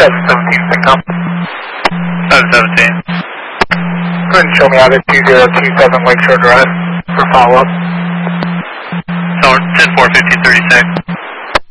717, Syncom. 717. Go ahead and show me out at 2027 Lakeshore Drive for follow-up. So 10-4, 1536.